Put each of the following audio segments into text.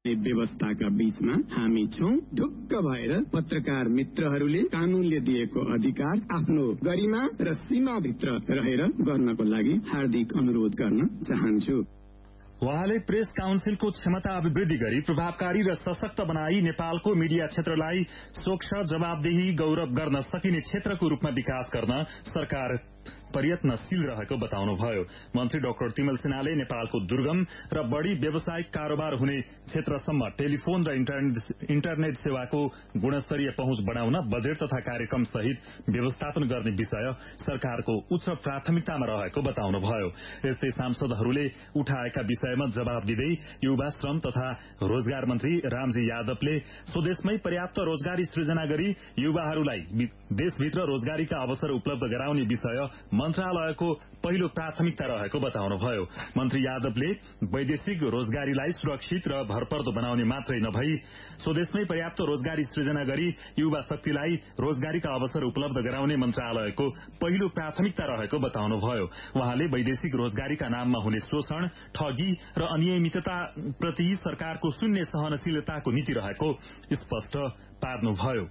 व्यवस्थाका बीचमा हामी छौं। ढुक्क भएर पत्रकार मित्रहरूले कानूनले दिएको अधिकार आफ्नो गरिमा र सीमाभित्र रहेर गर्नको लागि हार्दिक अनुरोध गर्न चाहन्छु। उहाँले प्रेस काउन्सिलको क्षमता अभिवृद्धि गरी प्रभावकारी र सशक्त बनाई नेपालको मीडिया क्षेत्रलाई स्वच्छ, जवाबदेही, गौरव गर्न सकिने क्षेत्रको रूपमा विकास गर्न सरकार प्रयत्नशील रहेको बताउनुभयो। मन्त्री डाक्टर तिमल सिन्हाले नेपालको दुर्गम र बढ़ी व्यावसायिक कारोबार हुने क्षेत्रसम्म टेलिफोन र इन्टरनेट सेवाको गुणस्तरीय पहुँच बढ़ाउन बजेट तथा कार्यक्रम सहित व्यवस्थापन गर्ने विषय सरकारको उच्च प्राथमिकतामा रहेको बताउनुभयो। यस्तै सांसदहरूले उठाएका विषयमा जवाब दिँदै युवा श्रम तथा रोजगार मन्त्री रामजी यादवले स्वदेशमै पर्याप्त रोजगारी सृजना गरी युवाहरूलाई देशभित्र रोजगारीका अवसर उपलब्ध गराउने विषय मन्त्रालयको पहिलो प्राथमिकता रहेको बताउनुभयो। मन्त्री यादवले वैदेशिक रोजगारीलाई सुरक्षित र भरपर्दो बनाउने मात्रै नभई स्वदेशमै पर्याप्त रोजगारी सृजना गरी युवा शक्तिलाई रोजगारीका अवसर उपलब्ध गराउने मन्त्रालयको पहिलो प्राथमिकता रहेको बताउनुभयो। उहाँले वैदेशिक रोजगारीका नाममा हुने शोषण, ठगी र अनियमितता प्रति सरकारको शून्य सहनशीलताको नीति रहेको स्पष्ट पार्नुभयो।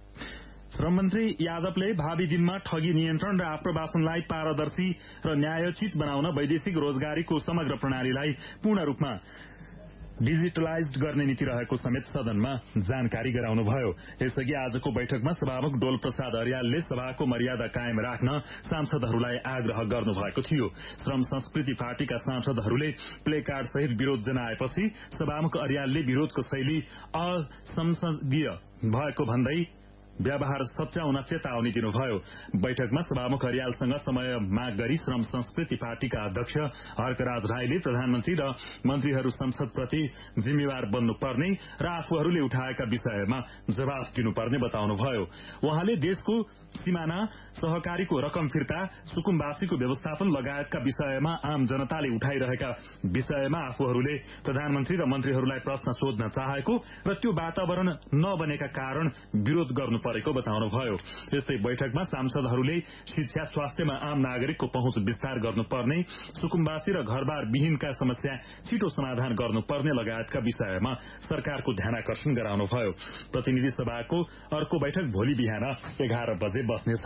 श्रम मन्त्री यादवले भावी दिनमा ठगी नियन्त्रण र आप्रवासनलाई पारदर्शी र न्यायोचित बनाउन वैदेशिक रोजगारीको समग्र प्रणालीलाई पूर्ण रूपमा डिजिटलाइज्ड गर्ने नीति रहेको समेत सदनमा जानकारी गराउनुभयो। यसअघि आजको बैठकमा सभामुख डोल प्रसाद अर्यालले सभाको मर्यादा कायम राख्न सांसदहरूलाई आग्रह गर्नुभएको थियो। श्रम संस्कृति पार्टीका सांसदहरूले प्ले कार्ड सहित विरोध जनाएपछि सभामुख अर्यालले विरोधको शैली असंसदीय भएको भन्दै व्यवहार सच्याउन चेतावनी दिनुभयो। बैठकमा सभामुख अर्यालसँग समय माग गरी श्रम संस्कृति पार्टीका अध्यक्ष हर्कराज राईले प्रधानमन्त्री र मन्त्रीहरू संसदप्रति जिम्मेवार बन्नुपर्ने र आफूहरूले उठाएका विषयमा जवाफ दिनुपर्ने बताउनुभयो। उहाँले देशको सीमाना सहकारीको रकम फिर्ता, सुकुम्बासीको व्यवस्थापन लगायतका विषयमा आम जनताले उठाइरहेका विषयमा आफूहरूले प्रधानमन्त्री र मन्त्रीहरूलाई प्रश्न सोध्न चाहेको र त्यो वातावरण नबनेका कारण विरोध गर्नु परेको बताउनुभयो। यस्तै बैठकमा सांसदहरूले शिक्षा, स्वास्थ्यमा आम नागरिकको पहुँच विस्तार गर्नुपर्ने, सुकुम्बासी र घरबार विहीनका समस्या छिटो समाधान गर्नुपर्ने लगायतका विषयमा सरकारको ध्यानाकर्षण गराउनुभयो। प्रतिनिधि सभाको अर्को बैठक भोलि बिहान 11 बजे बस्नेछ।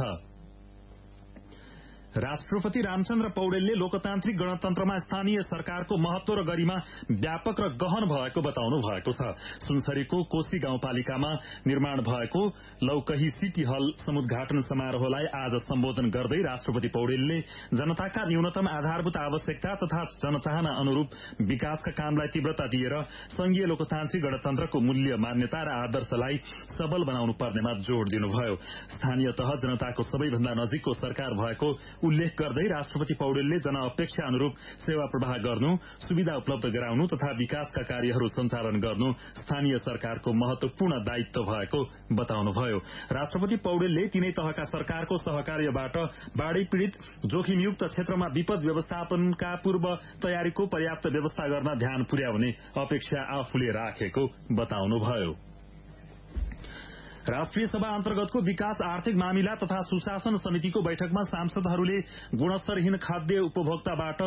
राष्ट्रपति रामचन्द्र पौडेलले लोकतान्त्रिक गणतन्त्रमा स्थानीय सरकारको महत्व र गरिमा व्यापक र गहन भएको बताउनु भएको छ। सुनसरीको कोशी गाउँपालिकामा निर्माण भएको लौकही सिटी हल समुद्घाटन समारोहलाई आज सम्बोधन गर्दै राष्ट्रपति पौडेलले जनताका न्यूनतम आधारभूत आवश्यकता तथा जनचाहना अनुरूप विकासका कामलाई तीव्रता दिएर संघीय लोकतान्त्रिक गणतन्त्रको मूल्य, मान्यता र आदर्शलाई सबल बनाउनु पर्नेमा जोड़ दिनुभयो। स्थानीय तह जनताको सबैभन्दा नजिकको सरकार भएको उल्लेख गर्दै राष्ट्रपति पौडेलले जनअपेक्षा अनुरूप सेवा प्रवाह गर्नु, सुविधा उपलब्ध गराउनु तथा विकासका कार्यहरू सञ्चालन गर्नु स्थानीय सरकारको महत्वपूर्ण दायित्व भएको बताउनुभयो। राष्ट्रपति पौडेलले तीनै तहका सरकारको सहकार्यबाट बाढ़ी पीड़ित जोखिमयुक्त क्षेत्रमा विपद व्यवस्थापनका पूर्व तयारीको पर्याप्त व्यवस्था गर्न ध्यान पुर्याउने अपेक्षा आफूले राखेको बताउनुभयो। राष्ट्रिय सभा अन्तर्गतको विकास, आर्थिक मामिला तथा सुशासन समितिको बैठकमा सांसदहरूले गुणस्तरहीन खाद्य उपभोगबाट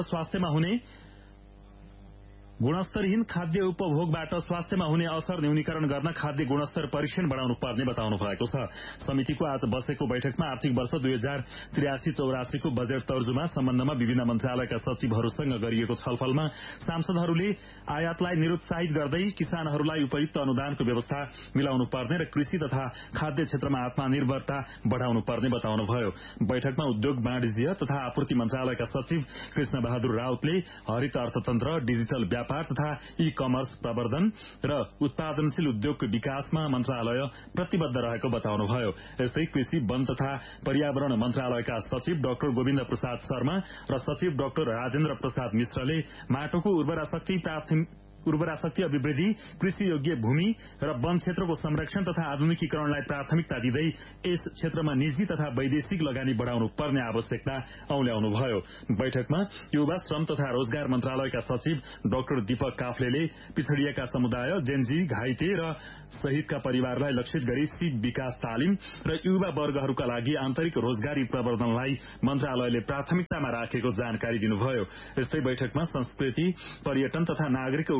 स्वास्थ्यमा हुने असर न्यूनीकरण गर्न खाद्य गुणस्तर परीक्षण बढ़ाउनु पर्ने बताउनु भएको छ। समितिको आज बसेको बैठकमा आर्थिक वर्ष 2083-84 को बजेट तर्जुमा सम्बन्धमा विभिन्न मन्त्रालयका सचिवहरूसँग गरिएको छलफलमा सांसदहरूले आयातलाई निरुत्साहित गर्दै किसानहरूलाई उपयुक्त अनुदानको व्यवस्था मिलाउनु पर्ने र कृषि तथा खाद्य क्षेत्रमा आत्मनिर्भरता बढ़ाउनु पर्ने बताउनुभयो। बैठकमा उद्योग, वाणिज्य तथा आपूर्ति मन्त्रालयका सचिव कृष्ण बहादुर राउतले हरित अर्थतन्त्र, डिजिटल व्यापार तथा ई-कमर्स प्रवर्धन र उत्पादनशील उद्योगको विकासमा मन्त्रालय प्रतिबद्ध रहेको बताउनुभयो। यस्तै कृषि, वन तथा पर्यावरण मन्त्रालयका सचिव डाक्टर गोविन्द प्रसाद शर्मा र सचिव डाक्टर राजेन्द्र प्रसाद मिश्रले माटोको उर्वरा शक्ति अभिवृद्धि, कृषि योग्य भूमि र वन क्षेत्रको संरक्षण तथा आधुनिकीकरणलाई प्राथमिकता दिँदै यस क्षेत्रमा निजी तथा वैदेशिक लगानी बढ़ाउनु पर्ने आवश्यकता औल्याउनुभयो। बैठकमा युवा श्रम तथा रोजगार मन्त्रालयका सचिव डाक्टर दीपक काफ्लेले पिछड़िएका समुदाय, जेनजी, घाइते र शहीदका परिवारलाई लक्षित गरी सिप विकास तालिम र युवा वर्गहरूका लागि आन्तरिक रोजगारी प्रवर्धनलाई मन्त्रालयले प्राथमिकतामा राखेको जानकारी दिनुभयो। यस्तै बैठकमा संस्कृति, पर्यटन तथा नागरिक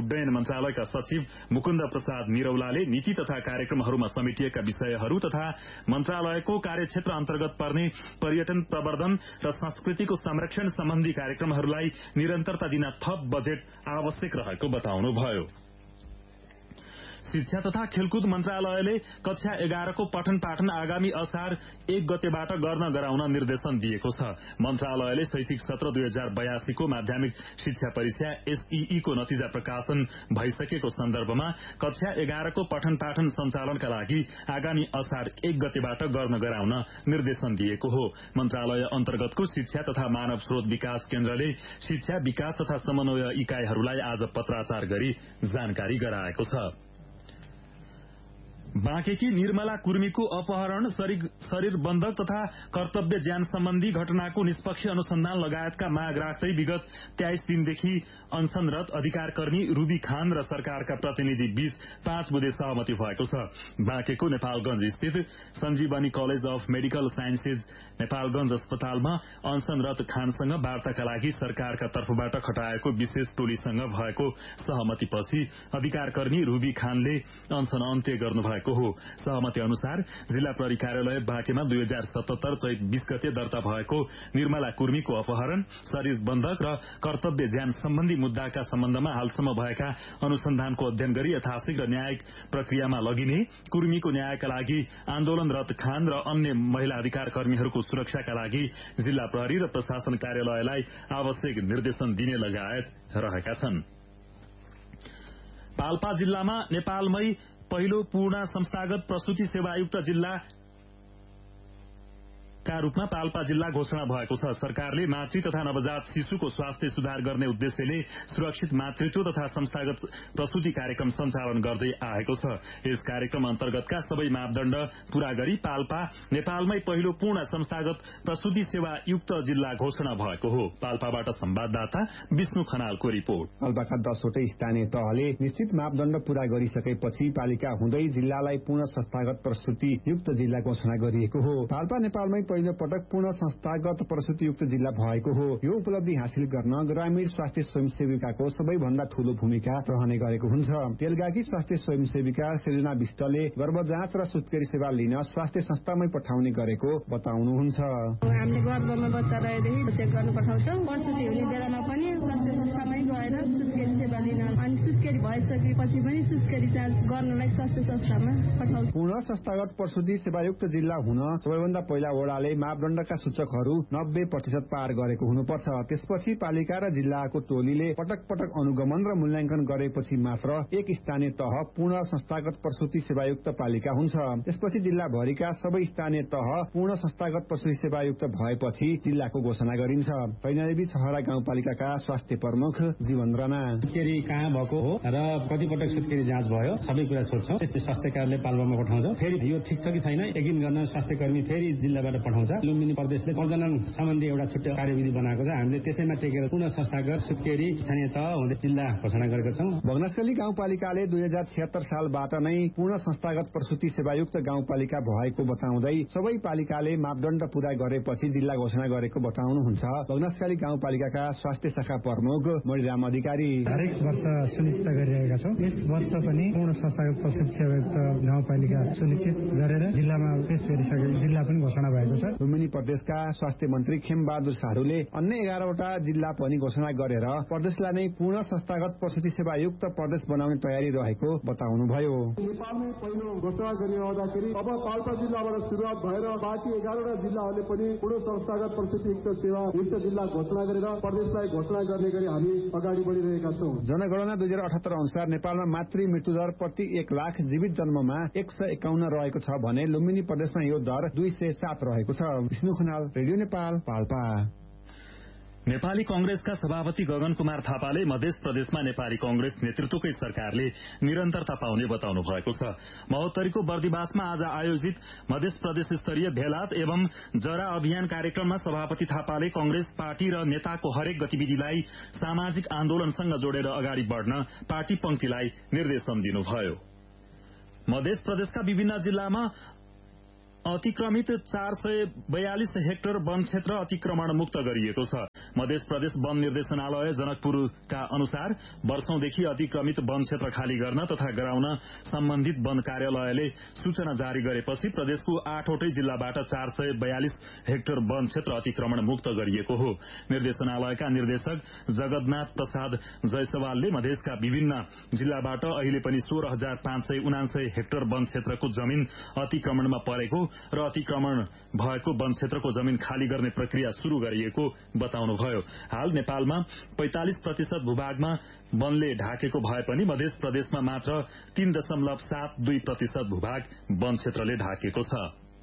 उड्डयन मन्त्रालयका सचिव मुकुन्द प्रसाद निरौलाले नीति तथा कार्यक्रमहरूमा समेटिएका विषयहरू तथा मन्त्रालयको कार्यक्षेत्र अन्तर्गत पर्ने पर्यटन प्रवर्धन र संस्कृतिको संरक्षण सम्बन्धी कार्यक्रमहरूलाई निरन्तरता दिन थप बजेट आवश्यक रहेको बताउनुभयो। शिक्षा तथा खेलकुद मन्त्रालयले कक्षा 11 को पठन पाठन आगामी असार 1 गतेबाट गर्न गराउन निर्देशन दिएको छ। मन्त्रालयले शैक्षिक सत्र 2082 को माध्यमिक शिक्षा परीक्षा एसईई को नतिजा प्रकाशन भइसकेको सन्दर्भमा कक्षा 11 को पठन पाठन सञ्चालनका लागि आगामी असार 1 गतेबाट गर्न गराउन निर्देशन दिएको हो। मन्त्रालय अन्तर्गतको शिक्षा तथा मानव स्रोत विकास केन्द्रले शिक्षा विकास तथा समन्वय इकाइहरूलाई आज पत्राचार गरी जानकारी गराएको छ। बाँकेकी निर्मला कुर्मीको अपहरण, शरीर बन्धक तथा कर्तव्य ज्यान सम्बन्धी घटनाको निष्पक्ष अनुसन्धान लगायतका माग राख्दै विगत 23 दिनदेखि अनशनरत अधिकारकर्मी रूबी खान र सरकारका प्रतिनिधि बीच 5 बुँदे सहमति भएको छ। बाँकेको नेपालगंज स्थित सञ्जीवनी college of medical sciences Nepalganj अस्पतालमा अनशनरत खानसँग वार्ताका लागि सरकारका तर्फबाट खटाएको विशेष टोलीसँग भएको सहमतिपछि अधिकारकर्मी रूबी खानले अनशन अन्त्य गर्नुभएको हो। सहमति अनुसार जिल्ला प्रहरी कार्यालय बाँकेमा 2077 चैत 20 गते दर्ता भएको निर्मला कुर्मीको अपहरण, शरीर बन्धक र कर्तव्य ज्यान सम्बन्धी मुद्दाका सम्बन्धमा हालसम्म भएका अनुसन्धानको अध्ययन गरी यथाशीघ्र न्यायिक प्रक्रियामा लगिने, कुर्मीको न्यायका लागि आन्दोलनरत खान र अन्य महिला अधिकार कर्मीहरूको सुरक्षाका लागि जिल्ला प्रहरी र प्रशासन कार्यालयलाई आवश्यक निर्देशन दिने लगायत रहेका छन्। पाल्पा जिल्लामा नेपालमै पहिलो पूर्ण संस्थागत प्रसूति सेवायुक्त जिल्ला का रूपमा पाल्पा जिल्ला घोषणा भएको छ। सरकारले मातृ तथा नवजात शिशुको स्वास्थ्य सुधार गर्ने उद्देश्यले सुरक्षित मातृत्व तथा संस्थागत प्रसूति कार्यक्रम सञ्चालन गर्दै आएको छ। यस कार्यक्रम अन्तर्गतका सबै मापदण्ड पूरा गरी पाल्पा नेपालमै पहिलो पूर्ण संस्थागत प्रसूति सेवा युक्त जिल्ला घोषणा भएको हो। पाल्पाबाट संवाददाता विष्णु खनालको रिपोर्ट। पाल्पाका 10 वटै स्थानीय तहले निश्चित मापदण्ड पूरा गरिसकेपछि पालिका हुँदै जिल्लालाई पूर्ण संस्थागत प्रसूति युक्त जिल्ला घोषणा गरिएको हो। पाल्पा नेपालमै पहिलो पटक पूर्ण संस्थागत प्रसूतियुक्त जिल्ला भएको हो। यो उपलब्धि हासिल गर्न ग्रामीण स्वास्थ्य स्वयंसेविकाको सबैभन्दा ठूलो भूमिका रहने गरेको हुन्छ। तेलगाकी स्वास्थ्य स्वयंसेविका सृजना विष्टले गर्भजाँच र सुत्केरी सेवा लिन स्वास्थ्य संस्थामै पठाउने गरेको बताउनुहुन्छ। हामीले गर्भमा बच्चा रहेदेखि चेक गर्न पठाउँछौँ। प्रसूति हुने बेलामा पनि स्वास्थ्य संस्थामै गएर सुत्केरी सेवा लिन, अनि सुत्केरी भइसकेपछि पनि सुत्केरी जाँच गर्नलाई स्वास्थ्य संस्थामा पठाउँछौँ। पूर्ण संस्थागत प्रसूति सेवायुक्त जिल्ला हुन सबैभन्दा पहिला वडाले मापदण्डका सूचकहरू 90% पार गरेको हुनुपर्छ। त्यसपछि पालिका र जिल्लाको टोलीले पटक पटक अनुगमन र मूल्याङ्कन गरेपछि मात्र एक स्थानीय तह पूर्ण संस्थागत प्रसूति सेवायुक्त पालिका हुन्छ। त्यसपछि जिल्लाभरिका सबै स्थानीय तह पूर्ण संस्थागत प्रसूति सेवायुक्त भएपछि जिल्लाको घोषणा गरिन्छ। कैलाली छहरा गाउँपालिकाका स्वास्थ्य प्रमुख जीवन राणा, सुत्केरी कहाँ भएको हो र कति पटक सुत्केरी जाँच भयो सबै कुरा सोध्छौँ। त्यस्तै स्वास्थ्य कार्यालय पाल्पामा पठाउँछौँ। फेरि यो ठिक छ कि छैन यकिन गर्न स्वास्थ्य कर्मी फेरि जिल्लाबाट पठाउँछ। लुम्बिनी प्रदेशले प्रजनन सम्बन्धी एउटा छुट्टै कार्यविधि बनाएको छ। हामीले त्यसैमा टेकेर पूर्ण संस्थागत सुत्केरी स्थानीय तह हुँदै जिल्ला घोषणा गरेका छौँ। बगनासकेली गाउँपालिकाले 2076 सालबाट नै पूर्ण संस्थागत प्रसूति सेवायुक्त गाउँपालिका भएको बताउँदै सबै पालिकाले मापदण्ड पूरा गरेपछि जिल्ला घोषणा गरेको बताउनुहुन्छ बगनासकेली गाउँपालिकाका स्वास्थ्य शाखा प्रमुख मणिराम अधिकारी। हरेक वर्ष सुनिश्चित गरिरहेका छौँ। यस वर्ष पनि पूर्ण संस्थागत प्रसूति सेवायुक्त गाउँपालिका सुनिश्चित गरेर जिल्लामा पेश गरिसकेको जिल्ला पनि घोषणा भएको छ। लुम्बिनी प्रदेशका स्वास्थ्य मन्त्री खेमबहादुर सारूले अन्य 11वटा जिल्ला पनि घोषणा गरेर प्रदेशलाई नै पूर्ण संस्थागत प्रसूति सेवायुक्त प्रदेश बनाउने तयारी रहेको बताउनुभयो। नेपालमै पहिलो घोषणा गरिरहँदाखेरि अब पाल्पा जिल्लाबाट सुरुवात भएर बाँकी 11वटा जिल्लाहरूले पनि पूर्ण संस्थागत प्रसूतियुक्त सेवा युक्त जिल्ला घोषणा गरेर प्रदेशलाई घोषणा गर्ने गरी हामी अगाडि बढिरहेका छौँ। जनगणना 2078 अनुसार नेपालमा मातृ मृत्यु दर प्रति 1 लाख जीवित जन्ममा 151 रहेको छ भने लुम्बिनी प्रदेशमा यो दर 207 रहेको छ। विष्णु खनाल, रेडियो नेपाल, पाल्पा। नेपाली कंग्रेसका सभापति गगन कुमार थापाले मध्य प्रदेशमा नेपाली कंग्रेस नेतृत्वकै सरकारले निरन्तरता पाउने बताउनु भएको छ। महोत्तरीको बर्दिवासमा आज आयोजित मध्य प्रदेश स्तरीय भेलात एवं जरा अभियान कार्यक्रममा सभापति थापाले कंग्रेस पार्टी र नेताको हरेक गतिविधिलाई सामाजिक आन्दोलनसँग जोडेर अगाडि बढ़न पार्टी पंक्तिलाई निर्देशन दिनुभयो। मध्य प्रदेशका विभिन्न जिल्लामा अतिक्रमित 442 हेक्टर वन क्षेत्र अतिक्रमण मुक्त गरिएको छ। मध्य प्रदेश वन निर्देशनालय जनकपुरका अनुसार वर्षौंदेखि अतिक्रमित वन क्षेत्र खाली गर्न तथा गराउन सम्बन्धित वन कार्यालयले सूचना जारी गरेपछि प्रदेशको 8वटै जिल्लाबाट 442 हेक्टर वन क्षेत्र अतिक्रमण मुक्त गरिएको हो। निर्देशनालयका निर्देशक जगन्नाथ प्रसाद जयसवालले मधेसका विभिन्न जिल्लाबाट अहिले पनि 16,579 हेक्टर वन क्षेत्रको जमीन अतिक्रमणमा परेको र अतिक्रमण भएको वन क्षेत्रको जमीन खाली गर्ने प्रक्रिया शुरू गरिएको बताउनुभयो। हाल नेपालमा 45% भूभागमा वनले ढाकेको भए पनि मध्य प्रदेशमा मात्र 3.72% भूभाग वन क्षेत्रले ढाकेको छ।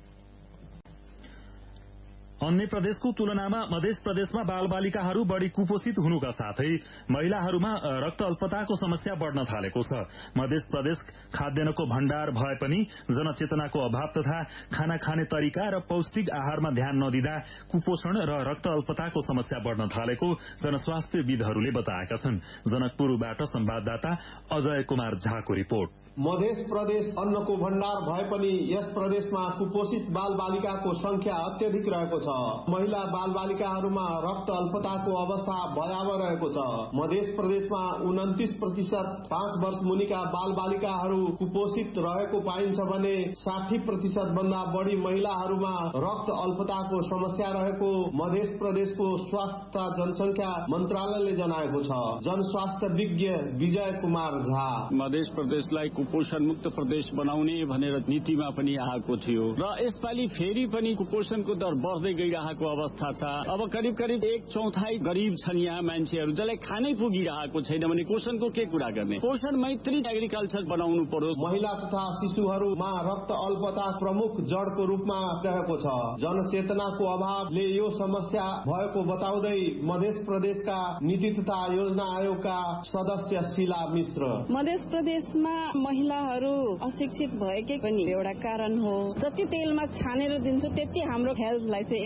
अन्य प्रदेशको तुलनामा मध्य प्रदेशमा बालबालिकाहरू बढ़ी कुपोषित हुनुका साथै महिलाहरूमा रक्त अल्पताको समस्या बढ़न थालेको छ। मध्य प्रदेश खाद्यान्नको भण्डार भए पनि जनचेतनाको अभाव तथा खाना खाने तरिका र पौष्टिक आहारमा ध्यान नदिँदा कुपोषण र रक्त अल्पताको समस्या बढ़न थालेको जनस्वास्थ्यविदहरूले बताएका छन्। जनकपुरबाट संवाददाता अजय कुमार झाको रिपोर्ट। मध्य प्रदेश अन्नको भण्डार भए पनि यस प्रदेशमा कुपोषित बाल बालिकाको संख्या अत्यधिक रहेको छ। महिला बाल बालिकाहरूमा रक्त अल्पताको अवस्था भयावह रहेको छ। मध्य प्रदेशमा 29% 5 वर्ष मुनिका बाल बालिकाहरू कुपोषित रहेको पाइन्छ भने 60% भन्दा बढ़ी महिलाहरूमा रक्त अल्पताको समस्या रहेको मध्य प्रदेशको स्वास्थ्य तथा जनसंख्या मन्त्रालयले जनाएको छ। जनस्वास्थ्य विज्ञ विजय कुमार झा मध्य प्रदेशलाई कुपोषण मुक्त प्रदेश बनाउने भनेर नीतिमा पनि आएको थियो र यसपालि फेरि पनि कुपोषणको दर बढ्दै गइरहेको अवस्था छ। अब करिब करिब 1/4 गरीब छन् यहाँ मान्छेहरू जसलाई खानै पुगिरहेको छैन भने पोषणको के कुरा गर्ने। पोषण मैत्री एग्रिकल्चर बनाउनु पर्यो। महिला तथा शिशुहरूमा रक्त अल्पता प्रमुख जडको रूपमा रहेको छ। जनचेतनाको अभावले यो समस्या भएको बताउँदै मध्य प्रदेशका नीति तथा योजना आयोगका सदस्य शीला मिश्र मध्य प्रदेशमा महिलाहरू अशिक्षित भएकै पनि एउटा कारण हो। जति तेलमा छानेर दिन्छौ त्यति हाम्रो हेल्थलाई चाहिँ